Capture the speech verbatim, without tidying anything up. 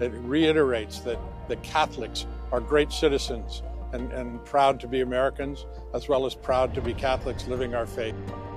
It reiterates that, that Catholics are great citizens and, and proud to be Americans, as well as proud to be Catholics living our faith.